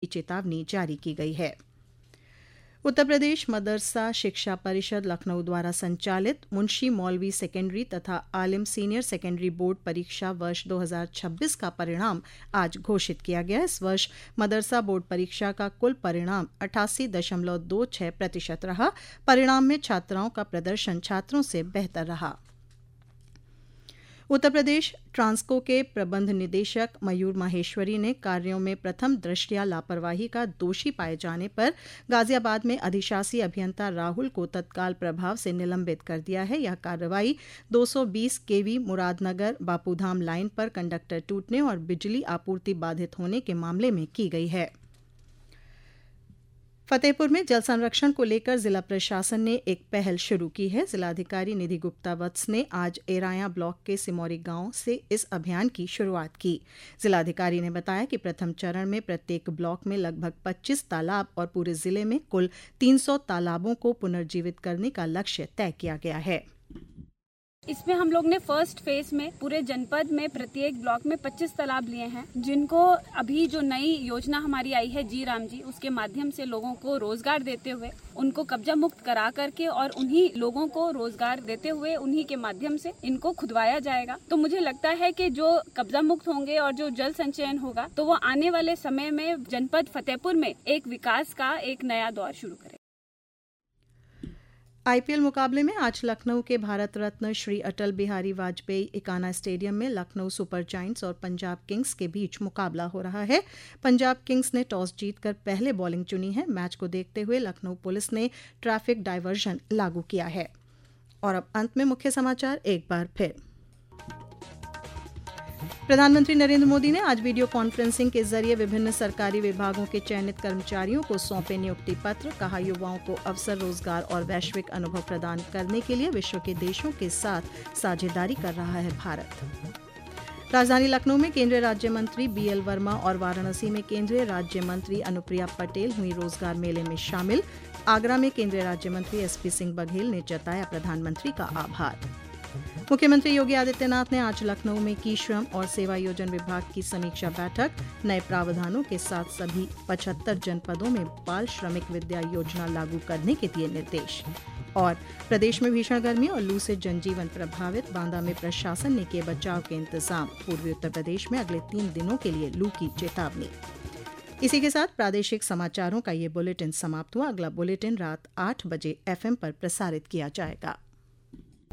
चेतावनी जारी की गई है। उत्तर प्रदेश मदरसा शिक्षा परिषद लखनऊ द्वारा संचालित मुंशी मौलवी सेकेंडरी तथा आलिम सीनियर सेकेंडरी बोर्ड परीक्षा वर्ष 2026 का परिणाम आज घोषित किया गया। इस वर्ष मदरसा बोर्ड परीक्षा का कुल परिणाम 88.26% रहा। परिणाम में छात्राओं का प्रदर्शन छात्रों से बेहतर रहा। उत्तर प्रदेश ट्रांसको के प्रबंध निदेशक मयूर माहेश्वरी ने कार्यों में प्रथम दृष्टया लापरवाही का दोषी पाए जाने पर गाजियाबाद में अधिशासी अभियंता राहुल को तत्काल प्रभाव से निलंबित कर दिया है। यह कार्रवाई 220 केवी मुरादनगर बापूधाम लाइन पर कंडक्टर टूटने और बिजली आपूर्ति बाधित होने के मामले में की गई है। फतेहपुर में जल संरक्षण को लेकर जिला प्रशासन ने एक पहल शुरू की है। जिलाधिकारी निधि गुप्ता वत्स ने आज एराया ब्लॉक के सिमौरी गांव से इस अभियान की शुरुआत की। जिलाधिकारी ने बताया कि प्रथम चरण में प्रत्येक ब्लॉक में लगभग 25 तालाब और पूरे जिले में कुल 300 तालाबों को पुनर्जीवित करने का लक्ष्य तय किया गया है। इसमें हम लोग ने फर्स्ट फेज में पूरे जनपद में प्रत्येक ब्लॉक में 25 तालाब लिए हैं, जिनको अभी जो नई योजना हमारी आई है जी राम जी, उसके माध्यम से लोगों को रोजगार देते हुए उनको कब्जा मुक्त करा करके और उन्हीं लोगों को रोजगार देते हुए उन्हीं के माध्यम से इनको खुदवाया जाएगा। तो मुझे लगता है कि जो कब्जा मुक्त होंगे और जो जल संचयन होगा तो वो आने वाले समय में जनपद फतेहपुर में एक विकास का एक नया दौर शुरू करेगा। आईपीएल मुकाबले में आज लखनऊ के भारत रत्न श्री अटल बिहारी वाजपेयी इकाना स्टेडियम में लखनऊ सुपर जायंट्स और पंजाब किंग्स के बीच मुकाबला हो रहा है। पंजाब किंग्स ने टॉस जीतकर पहले बॉलिंग चुनी है। मैच को देखते हुए लखनऊ पुलिस ने ट्रैफिक डायवर्जन लागू किया है। और अब अंत में मुख्य समाचार एक बार फिर। प्रधानमंत्री नरेंद्र मोदी ने आज वीडियो कॉन्फ्रेंसिंग के जरिए विभिन्न सरकारी विभागों के चयनित कर्मचारियों को सौंपे नियुक्ति पत्र। कहा, युवाओं को अवसर, रोजगार और वैश्विक अनुभव प्रदान करने के लिए विश्व के देशों के साथ साझेदारी कर रहा है भारत। राजधानी लखनऊ में केंद्रीय राज्य मंत्री बीएल वर्मा और वाराणसी में केंद्रीय राज्य मंत्री अनुप्रिया पटेल हुई रोजगार मेले में शामिल। आगरा में केंद्रीय राज्य मंत्री एसपी सिंह बघेल ने जताया प्रधानमंत्री का आभार। मुख्यमंत्री योगी आदित्यनाथ ने आज लखनऊ में की श्रम और सेवायोजन विभाग की समीक्षा बैठक। नए प्रावधानों के साथ सभी 75 जनपदों में बाल श्रमिक विद्या योजना लागू करने के दिए निर्देश। और प्रदेश में भीषण गर्मी और लू से जनजीवन प्रभावित, बांदा में प्रशासन ने किए बचाव के इंतजाम। पूर्वी उत्तर प्रदेश में अगले 3 दिनों के लिए लू की चेतावनी। इसी के साथ प्रादेशिक समाचारों का ये बुलेटिन समाप्त हुआ। अगला बुलेटिन रात 8 बजे FM पर प्रसारित किया जाएगा।